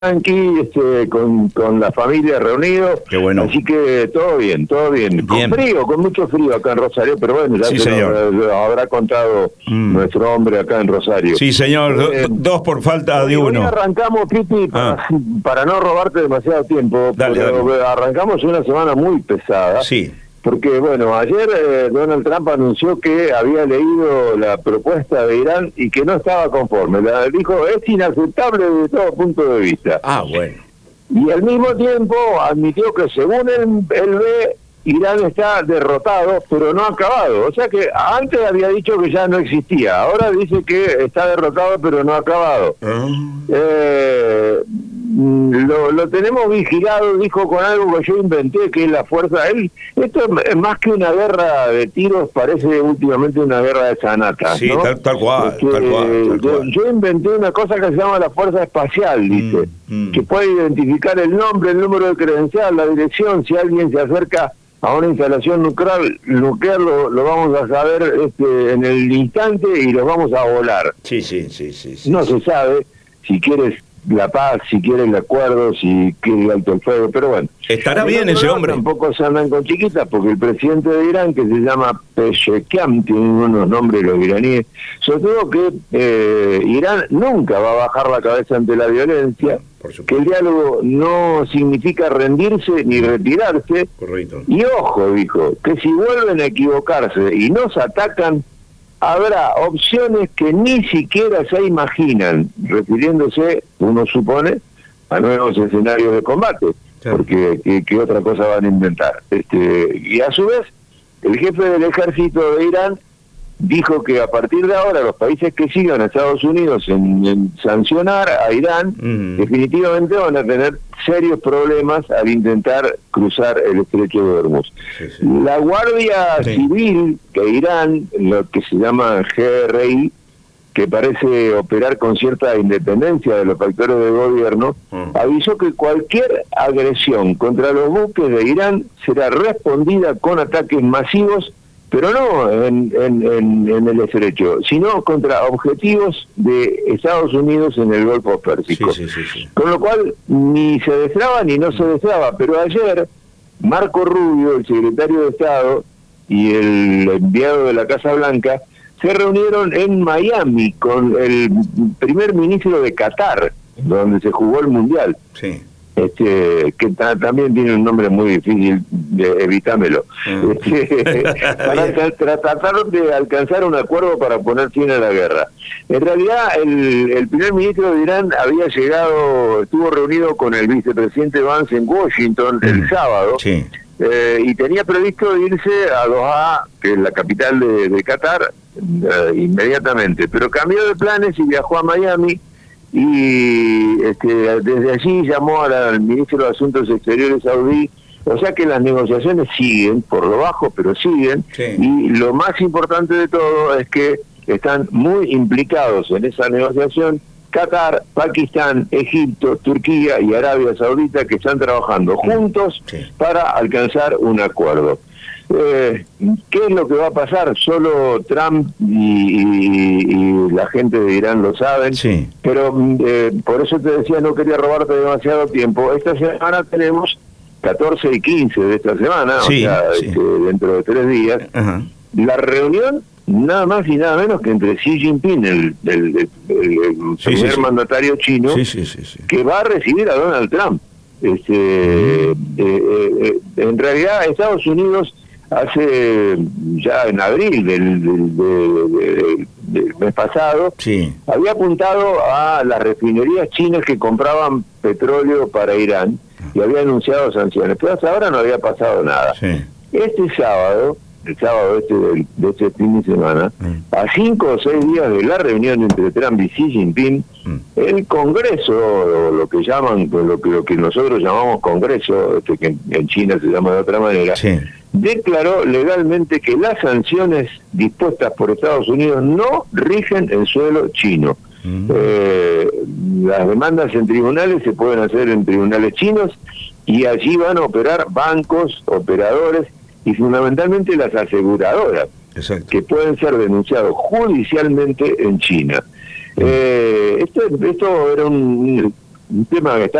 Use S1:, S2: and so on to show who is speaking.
S1: Tranqui, con la familia reunidos.
S2: Qué bueno.
S1: Así que todo bien, todo bien. Con frío, con mucho frío acá en Rosario, pero bueno, ya
S2: sí,
S1: se lo habrá contado nuestro hombre acá en Rosario.
S2: Sí, señor, dos por falta de uno.
S1: Hoy arrancamos, Pipi, para no robarte demasiado tiempo, pero arrancamos una semana muy pesada.
S2: Sí.
S1: Porque, bueno, ayer Donald Trump anunció que había leído la propuesta de Irán y que no estaba conforme. Dijo, es inaceptable desde todo punto de vista.
S2: Bueno.
S1: Y al mismo tiempo admitió que según él ve, Irán está derrotado, pero no acabado. O sea que antes había dicho que ya no existía. Ahora dice que está derrotado, pero no acabado. Lo tenemos vigilado, dijo, con algo que yo inventé, que es la fuerza. Esto es más que una guerra de tiros, parece últimamente una guerra de zanatas,
S2: sí,
S1: ¿no?
S2: tal cual.
S1: Yo inventé una cosa que se llama la fuerza espacial, dice, que puede identificar el nombre, el número de credencial, la dirección. Si alguien se acerca a una instalación nuclear lo vamos a saber en el instante y los vamos a volar.
S2: Sí.
S1: No se sabe si quieres la paz, si quiere el acuerdo, si quiere el alto el fuego, pero bueno.
S2: Estará bien ese hombre.
S1: Tampoco se andan con chiquitas, porque el presidente de Irán, que se llama Pezeshkian, tiene unos nombres los iraníes, sobre todo que Irán nunca va a bajar la cabeza ante la violencia, que el diálogo no significa rendirse ni retirarse.
S2: Correcto.
S1: Y ojo, dijo, que si vuelven a equivocarse y nos atacan, habrá opciones que ni siquiera se imaginan, refiriéndose, uno supone, a nuevos escenarios de combate, porque ¿qué otra cosa van a inventar? Y a su vez, el jefe del ejército de Irán dijo que a partir de ahora los países que sigan a Estados Unidos en sancionar a Irán, definitivamente van a tener serios problemas al intentar cruzar el estrecho de Hormuz. La Guardia Civil de Irán, lo que se llama GRI, que parece operar con cierta independencia de los factores de gobierno, avisó que cualquier agresión contra los buques de Irán será respondida con ataques masivos, pero no en el estrecho, sino contra objetivos de Estados Unidos en el Golfo Pérsico.
S2: Sí.
S1: Con lo cual, ni se destraba ni no se destraba. Pero ayer, Marco Rubio, el secretario de Estado, y el enviado de la Casa Blanca, se reunieron en Miami con el primer ministro de Qatar, donde se jugó el Mundial.
S2: Sí.
S1: Que también tiene un nombre muy difícil, evítamelo. Para tratar de alcanzar un acuerdo para poner fin a la guerra. En realidad, el primer ministro de Irán estuvo reunido con el vicepresidente Vance en Washington el sábado, y tenía previsto irse a Doha, que es la capital de Qatar, inmediatamente, pero cambió de planes y viajó a Miami. Y desde allí llamó al ministro de Asuntos Exteriores saudí. O sea que las negociaciones siguen, por lo bajo, pero siguen. Y lo más importante de todo es que están muy implicados en esa negociación Qatar, Pakistán, Egipto, Turquía y Arabia Saudita, que están trabajando juntos para alcanzar un acuerdo. ¿Qué es lo que va a pasar? Solo Trump y la gente de Irán lo saben, pero por eso te decía, no quería robarte demasiado tiempo. Esta semana tenemos 14 y 15 de esta semana, o sea, dentro de 3 días, la reunión nada más y nada menos que entre Xi Jinping, el primer mandatario chino, que va a recibir a Donald Trump. En realidad, Estados Unidos hace ya en abril del mes pasado, había apuntado a las refinerías chinas que compraban petróleo para Irán y había anunciado sanciones, pero hasta ahora no había pasado nada. Este sábado, el sábado de este fin de semana, a 5 o 6 días de la reunión entre Trump y Xi Jinping, el Congreso, o lo que llaman, lo que nosotros llamamos Congreso, que en China se llama de otra manera, declaró legalmente que las sanciones dispuestas por Estados Unidos no rigen en suelo chino. Las demandas en tribunales se pueden hacer en tribunales chinos y allí van a operar bancos, operadores y fundamentalmente las aseguradoras, que pueden ser denunciados judicialmente en China. Esto era un tema que está